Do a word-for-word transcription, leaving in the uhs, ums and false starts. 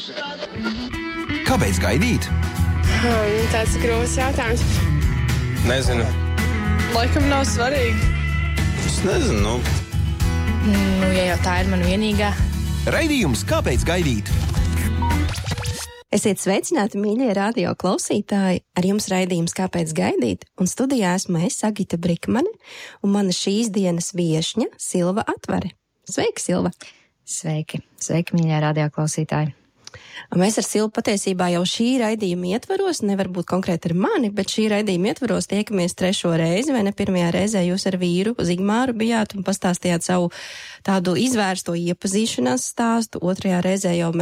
Kāpēc gaidīt? Hmm, tāds grūts jautājums. Nezinu. Laikam nav svarīgi. Es nezinu, nu. Nu, ja jau tā ir man vienīgā. Raidījums Kāpēc gaidīt? Esiet sveicināti, mīļie radio klausītāji, ar jums raidījums Kāpēc gaidīt, un studijā esmu es, Agita Brikmane, un mana šīs dienas viešņa Silva Atvare. Sveiki, Silva! Sveiki, sveiki, mīļie radio klausītāji! Mēs ar Silvu patiesībā jau šī raidījuma ietvaros, nevar būt konkrēti ar mani, bet šī raidījuma ietvaros tiekamies trešo reizi, vai ne? Pirmajā reizē jūs ar vīru Zigmāru bijāt un pastāstījāt savu tādu izvērsto iepazīšanās stāstu, otrajā reizē jau